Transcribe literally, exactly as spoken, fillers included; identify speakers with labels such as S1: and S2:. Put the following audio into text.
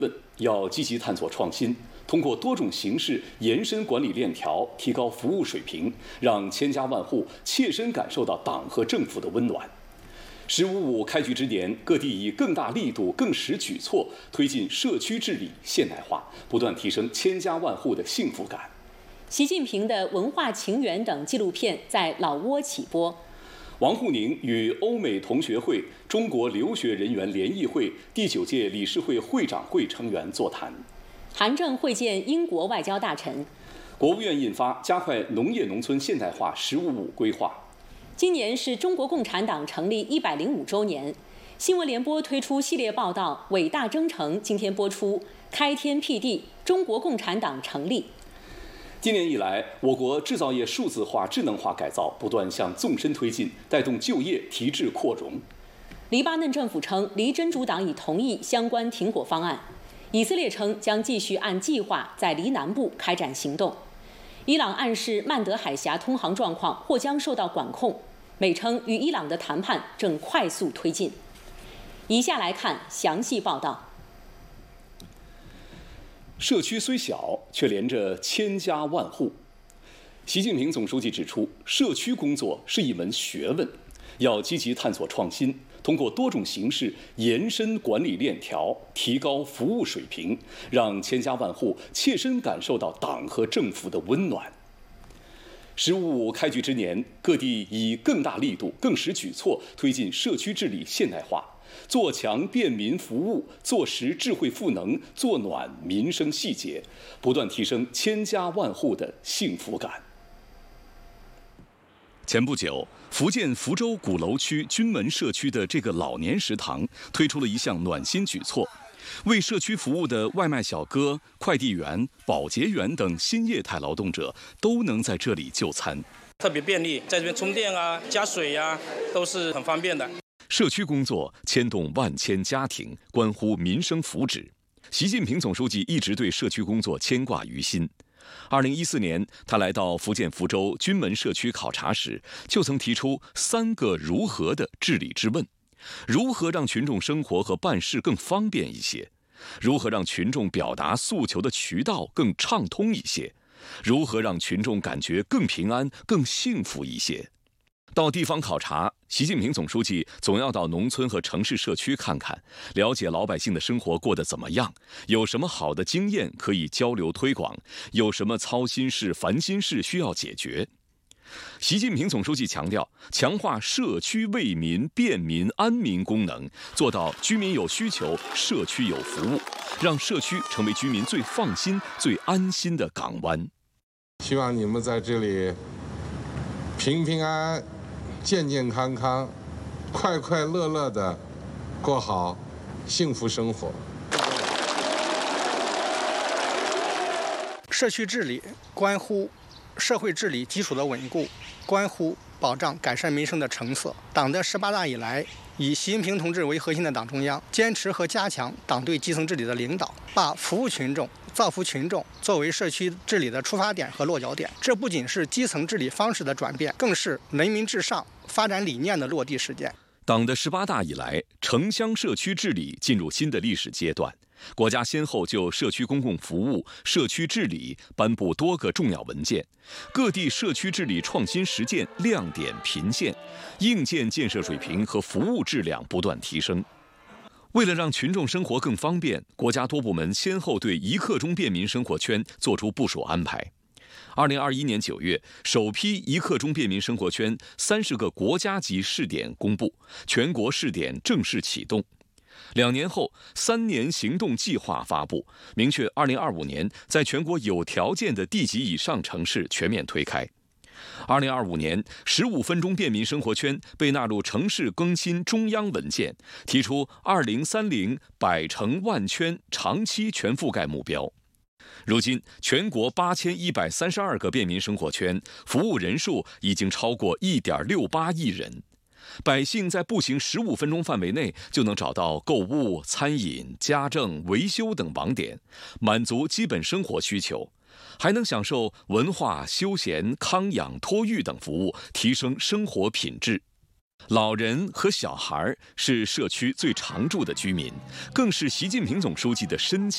S1: 问要积极探索创新，通过多种形式延伸管理链条，提高服务水平，让千家万户切身感受到党和政府的温暖。十五五开局之年，各地以更大力度、更实举措推进社区治理现代化，不断提升千家万户的幸福感。
S2: 习近平的《文化情缘》等纪录片在老挝起播。
S1: 王沪宁与欧美同学会中国留学人员联谊会第九届理事会会长会成员座谈。
S2: 韩正会见英国外交大臣。
S1: 国务院印发加快农业农村现代化“十五五”规划。
S2: 今年是中国共产党成立一百零五周年，新闻联播推出系列报道《伟大征程》，今天播出《开天辟地：中国共产党成立》。
S1: 今年以来，我国制造业数字化、智能化改造不断向纵深推进，带动就业提质扩容。
S2: 黎巴嫩政府称，黎真主党已同意相关停火方案。以色列称将继续按计划在黎南部开展行动。伊朗暗示曼德海峡通航状况或将受到管控。美称与伊朗的谈判正快速推进。以下来看详细报道。
S1: 社区虽小，却连着千家万户。习近平总书记指出，社区工作是一门学问，要积极探索创新，通过多种形式延伸管理链条，提高服务水平，让千家万户切身感受到党和政府的温暖。十五五开局之年，各地以更大力度、更实举措推进社区治理现代化，做强便民服务，做实智慧赋能，做暖民生细节，不断提升千家万户的幸福感。前不久，福建福州鼓楼区军门社区的这个老年食堂推出了一项暖心举措，为社区服务的外卖小哥、快递员、保洁员等新业态劳动者都能在这里就餐，
S3: 特别便利，在这边充电啊、加水呀、啊，都是很方便的。
S1: 社区工作牵动万千家庭，关乎民生福祉。习近平总书记一直对社区工作牵挂于心。二零一四年，他来到福建福州军门社区考察时，就曾提出三个如何的治理之问：如何让群众生活和办事更方便一些？如何让群众表达诉求的渠道更畅通一些？如何让群众感觉更平安、更幸福一些？到地方考察，习近平总书记总要到农村和城市社区看看，了解老百姓的生活过得怎么样，有什么好的经验可以交流推广，有什么操心事、烦心事需要解决。习近平总书记强调，强化社区为民、便民、安民功能，做到居民有需求，社区有服务，让社区成为居民最放心、最安心的港湾。
S4: 希望你们在这里平平安安、健健康康、快快乐乐地过好幸福生活。
S5: 社区治理关乎社会治理基础的稳固，关乎保障改善民生的成色。党的十八大以来，以习近平同志为核心的党中央坚持和加强党对基层治理的领导，把服务群众、造福群众作为社区治理的出发点和落脚点。这不仅是基层治理方式的转变，更是人民至上发展理念的落地实践。
S1: 党的十八大以来，城乡社区治理进入新的历史阶段。国家先后就社区公共服务、社区治理颁布多个重要文件，各地社区治理创新实践亮点频现，硬件建设水平和服务质量不断提升。为了让群众生活更方便，国家多部门先后对一刻钟便民生活圈作出部署安排。二零二一年九月，首批一刻钟便民生活圈三十个国家级试点公布，全国试点正式启动。两年后，三年行动计划发布，明确二零二五年在全国有条件的地级以上城市全面推开。二零二五年，十五分钟便民生活圈被纳入城市更新中央文件，提出二零三零百城万圈长期全覆盖目标。如今，全国八千一百三十二个便民生活圈，服务人数已经超过一点六八亿人。百姓在步行十五分钟范围内就能找到购物、餐饮、家政、维修等网点，满足基本生活需求，还能享受文化、休闲、康养、托育等服务，提升生活品质。老人和小孩是社区最常住的居民，更是习近平总书记的深情。